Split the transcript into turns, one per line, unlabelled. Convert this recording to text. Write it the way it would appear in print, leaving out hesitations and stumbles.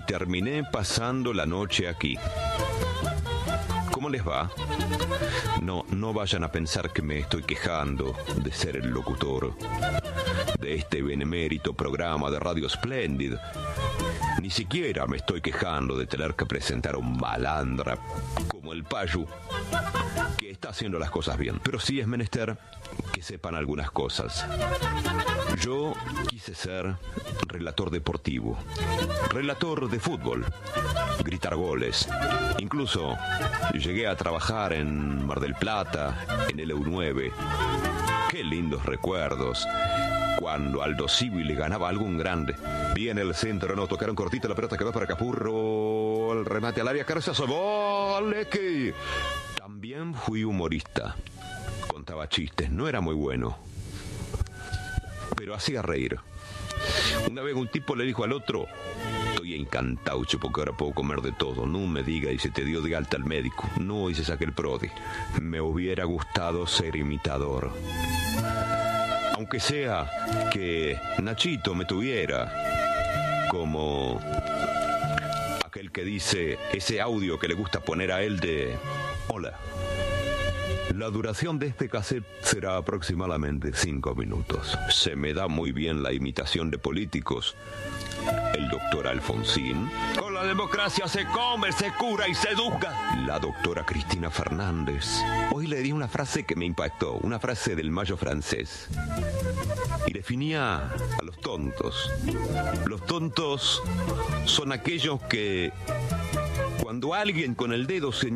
terminé pasando la noche aquí. ¿Cómo les va? No vayan a pensar que me estoy quejando de ser el locutor de este benemérito programa de Radio Splendid. Ni siquiera me estoy quejando de tener que presentar a un malandra como el Payu, que está haciendo las cosas bien. Pero sí es menester que sepan algunas cosas. Yo quise ser relator deportivo, relator de fútbol, gritar goles. Incluso llegué a trabajar en Mar del Plata, en el EU9. Qué lindos recuerdos. Cuando Aldo Civi le ganaba a algún grande. Viene el centro, no, tocaron cortito, la pelota que va para Capurro, el remate al área, Carcaso, vale que... También fui humorista. Contaba chistes, no era muy bueno, pero hacía reír. Una vez un tipo le dijo al otro: estoy encantaucho porque ahora puedo comer de todo. No me diga, y se te dio de alta al médico. No, y se saque el prodi. Me hubiera gustado ser imitador. Aunque sea que Nachito me tuviera como aquel que dice ese audio que le gusta poner a él de: hola, la duración de este cassette será aproximadamente 5 minutos. Se me da muy bien la imitación de políticos. El doctor Alfonsín. Con la democracia se come, se cura y se educa. La doctora Cristina Fernández. Hoy le di una frase que me impactó, una frase del Mayo francés. Y definía a los tontos. Los tontos son aquellos que, cuando alguien con el dedo señala